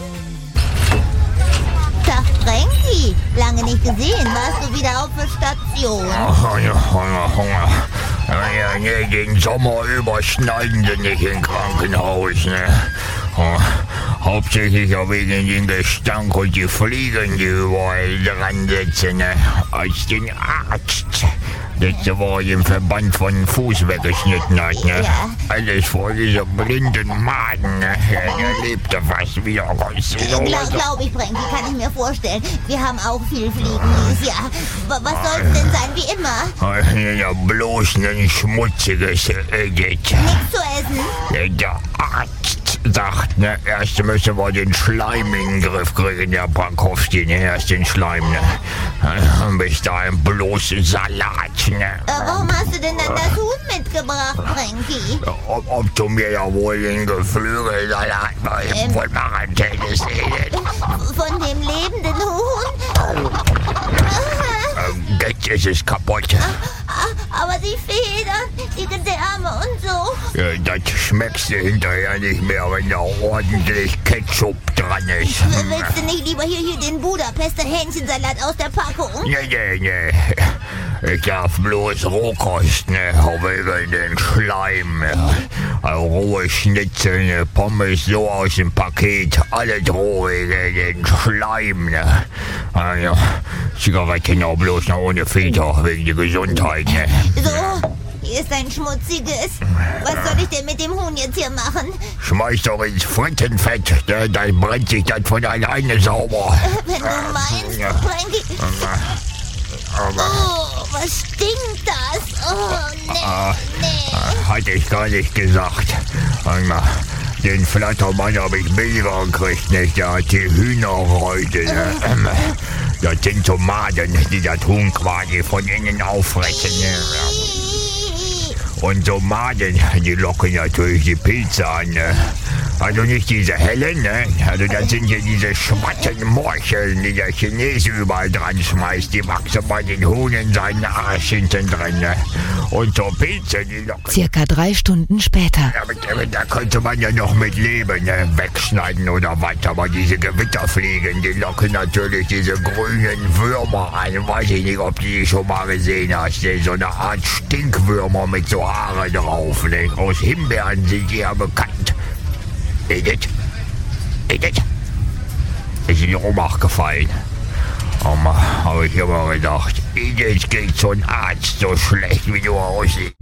Tag, Frankie. Lange nicht gesehen. Warst du wieder auf der Station? Hunger. Ja, nee, den Sommer überschneiden sie nicht im Krankenhaus, ne? Hauptsächlich auch wegen dem Gestank und die Fliegen, die überall dran sitzen, ne? Als den Arzt letzte Woche den Verband von den Fuß weggeschnitten hat, ne? Ja. Alles vor diesem blinden Maden, ne? Der lebte fast wieder raus. Glaube ich, Frankie, kann ich mir vorstellen. Wir haben auch viel Fliegen dieses Jahr. Was soll's denn sein, wie immer? Ja, bloß ein schmutziges Edit. Nichts zu essen? Der Arzt sagt, ne, erst müssen wir den Schleim in den Griff kriegen, der Bankowski, ne, erst den Schleim, ne. Bis dahin bloß Salat, ne. Warum hast du denn dann das Huhn mitgebracht, Frankie? Ob du mir ja wohl den Geflügelsalat von Quarantäne sehen? Von dem lebenden Huhn? Jetzt ist es kaputt. Aber die Federn, die Gedärme und so. Ja, das schmeckst du hinterher nicht mehr, wenn da ordentlich Ketchup dran ist. Willst du nicht lieber hier den Budapester Hähnchensalat aus der Packung? Nee. Ich darf bloß Rohkost, ne, auch wegen den Schleim. Also rohe Schnitzel, ne, Pommes so aus dem Paket, alles roh wegen den Schleim, ne. Also, Zigaretten auch bloß noch ohne Filter, wegen der Gesundheit, ne. So, hier ist ein schmutziges. Was soll ich denn mit dem Huhn jetzt hier machen? Schmeiß doch ins Frittenfett, ne, dann brennt sich das von alleine sauber. Wenn du meinst, Frankie. Oh, was stinkt das? Oh, nee. Hatte ich gar nicht gesagt. Den Flattermann habe ich billiger gekriegt, nicht? Der hat die Hühnerhäute. Ne? Das sind so Maden, die das Huhn quasi von innen auffressen. Ne? Und so Maden, die locken natürlich die Pilze an. Ne? Also nicht diese hellen, ne? Also das sind hier diese schwarzen Morcheln, die der Chinese überall dran schmeißt. Die wachsen bei den Huhn in seinen Arsch hinten drin, ne? Und so Pilze, die locken... Circa 3 Stunden später. Ja, da könnte man ja noch mit leben, ne? Wegschneiden oder was. Aber diese Gewitterfliegen, die locken natürlich diese grünen Würmer an. Weiß ich nicht, ob du die schon mal gesehen hast. Ne? So eine Art Stinkwürmer mit so Haare drauf. Ne? Aus Himbeeren sind die ja bekannt. Edith? Ist in die Ohnmacht gefallen. Habe ich immer gedacht, Edith geht zum Arzt so schlecht, wie du aussiehst.